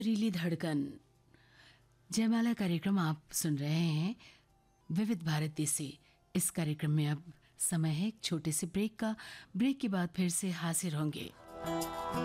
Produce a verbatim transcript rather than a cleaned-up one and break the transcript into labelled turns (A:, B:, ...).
A: Reilly धड़कन जयमाला कार्यक्रम आप सुन रहे हैं विविध भारती से। इस कार्यक्रम में अब समय है एक छोटे से ब्रेक का। ब्रेक के बाद फिर से हाजिर होंगे।